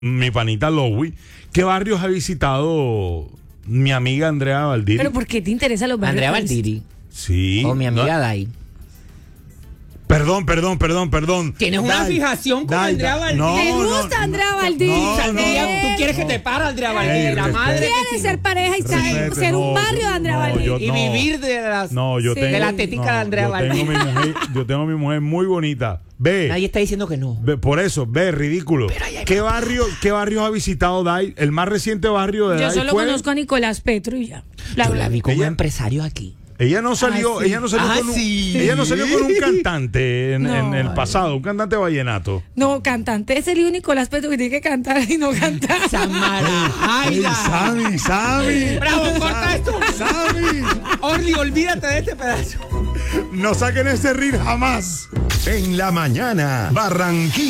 mi panita Lowy, ¿qué barrios ha visitado mi amiga Andrea Valdiri? ¿Pero por qué te interesa los barrios? Andrea Valdiri. Sí. O mi amiga Dai. Perdón. Tienes una Dai, fijación con Dai, Andrea Dai, Valdiri. ¿Te gusta Andrea Valdiri? no, Saldría, no. tú quieres que te para Andrea Valdiri, la madre que ¿Quieres sí. ser pareja y Respete, ser un no, barrio de Andrea no, Valdiri? yo- Y vivir de las yo Sí. tengo de la tetica de Andrea Valdiri. Yo tengo mi mujer muy bonita. Ve. Nadie está diciendo que no. Por eso, ridículo. ¿Qué barrios ha visitado Dai? El más reciente barrio de Yo Dai solo fue... conozco a Nicolás Petro y ya. Yo la vi como Ella- empresario aquí. Ella no salió, sí. ella no salió con un, Sí. ella no salió con un cantante en No, el pasado, un cantante vallenato. No, cantante. Es el único Nicolás Petro que tiene que cantar y no cantar. Samara Aida. Sammy. Bravo, corta esto. Sammy. Orly, olvídate de este pedazo. No saquen ese reel jamás. En la mañana, Barranquilla.